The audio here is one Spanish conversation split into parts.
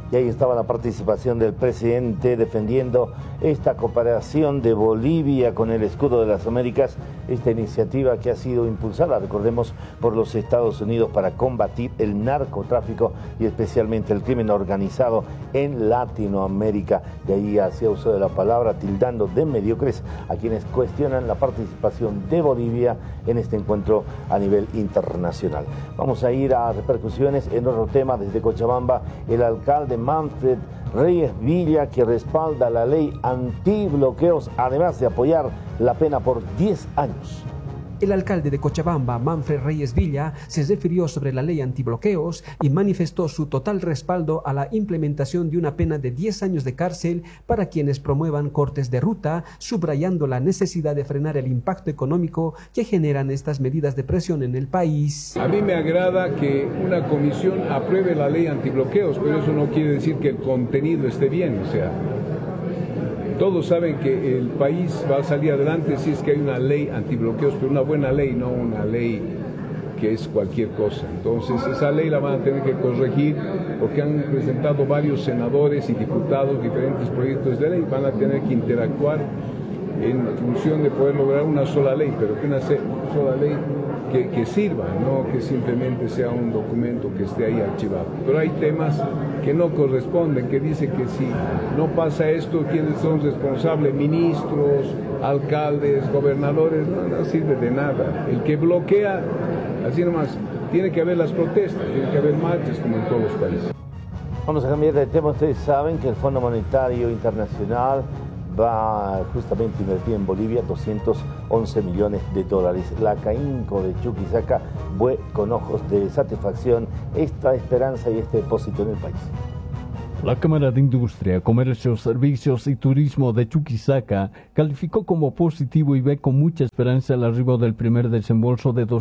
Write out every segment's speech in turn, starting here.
Y ahí estaba la participación del presidente defendiendo esta cooperación de Bolivia con el escudo de las Américas, esta iniciativa que ha sido impulsada, recordemos, por los Estados Unidos para combatir el narcotráfico y especialmente el crimen organizado en Latinoamérica. De ahí hacía uso de la palabra tildando de mediocres a quienes cuestionan la participación de Bolivia en este encuentro a nivel internacional. Vamos a ir a repercusiones en otro tema. Desde Cochabamba, el alcalde Manfred Reyes Villa, que respalda la ley antibloqueos, además de apoyar la pena por 10 años. El alcalde de Cochabamba, Manfred Reyes Villa, se refirió sobre la ley antibloqueos y manifestó su total respaldo a la implementación de una pena de 10 años de cárcel para quienes promuevan cortes de ruta, subrayando la necesidad de frenar el impacto económico que generan estas medidas de presión en el país. A mí me agrada que una comisión apruebe la ley antibloqueos, pero eso no quiere decir que el contenido esté bien, o sea, todos saben que el país va a salir adelante si es que hay una ley antibloqueos, pero una buena ley, no una ley que es cualquier cosa. Entonces esa ley la van a tener que corregir porque han presentado varios senadores y diputados diferentes proyectos de ley, van a tener que interactuar en función de poder lograr una sola ley, pero que una sola ley que sirva, no que simplemente sea un documento que esté ahí archivado. Pero hay temas que no corresponden, que dice que si no pasa esto, ¿quiénes son responsables? Ministros, alcaldes, gobernadores, no sirve de nada. El que bloquea, así nomás, tiene que haber las protestas, tiene que haber marchas como en todos los países. Vamos a cambiar de tema. Ustedes saben que el Fondo Monetario Internacional va justamente a invertir en Bolivia 211 millones de dólares. La CAINCO de Chuquisaca ve con ojos de satisfacción esta esperanza y este depósito en el país. La Cámara de Industria, Comercio, Servicios y Turismo de Chuquisaca calificó como positivo y ve con mucha esperanza el arribo del primer desembolso de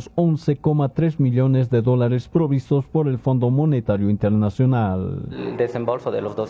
211,3 millones de dólares provistos por el Fondo Monetario Internacional. El desembolso de los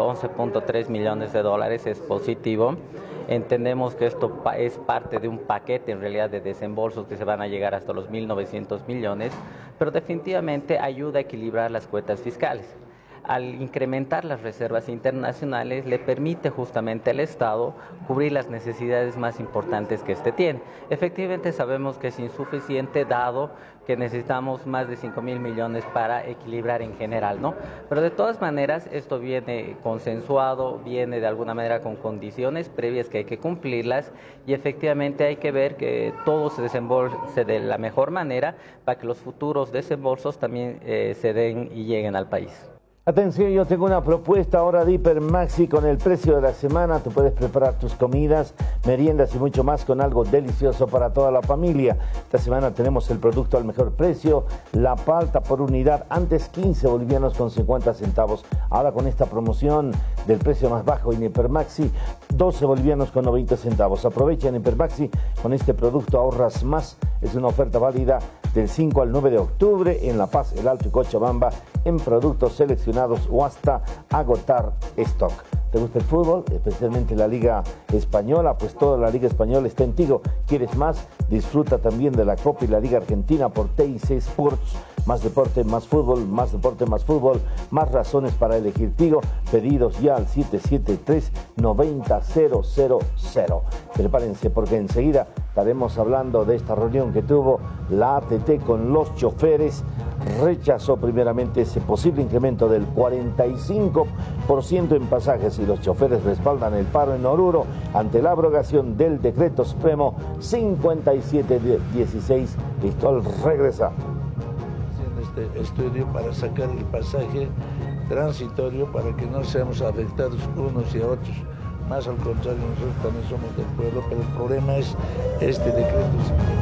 211,3 millones de dólares es positivo. Entendemos que esto es parte de un paquete en realidad de desembolsos que se van a llegar hasta los 1.900 millones, pero definitivamente ayuda a equilibrar las cuentas fiscales. Al incrementar las reservas internacionales, le permite justamente al Estado cubrir las necesidades más importantes que éste tiene. Efectivamente sabemos que es insuficiente, dado que necesitamos más de 5.000 millones para equilibrar en general, ¿no? Pero de todas maneras, esto viene consensuado, viene de alguna manera con condiciones previas que hay que cumplirlas, y efectivamente hay que ver que todo se desembolse de la mejor manera para que los futuros desembolsos también se den y lleguen al país. Atención, yo tengo una propuesta ahora de Hipermaxi con el precio de la semana. Tú puedes preparar tus comidas, meriendas y mucho más con algo delicioso para toda la familia. Esta semana tenemos el producto al mejor precio, la palta por unidad, antes 15 bolivianos con 50 centavos. Ahora con esta promoción del precio más bajo en Hipermaxi, 12 bolivianos con 90 centavos. Aprovecha en Hipermaxi, con este producto ahorras más. Es una oferta válida del 5 al 9 de octubre en La Paz, El Alto y Cochabamba, en productos seleccionados o hasta agotar stock. ¿Te gusta el fútbol? Especialmente la Liga Española, pues toda la Liga Española está en Tigo. ¿Quieres más? Disfruta también de la Copa y la Liga Argentina por TIC Sports. Más deporte, más fútbol, más deporte, más fútbol, más razones para elegir Tigo. Pedidos ya al 773-90000. Prepárense porque enseguida estaremos hablando de esta reunión que tuvo la ATT con los choferes. Rechazó primeramente ese posible incremento del 45% en pasajes y los choferes respaldan el paro en Oruro ante la abrogación del decreto supremo 5716. Pistol regresa. Este estudio para sacar el pasaje transitorio para que no seamos afectados unos y a otros. Más al contrario, nosotros también somos del pueblo, pero el problema es este decreto.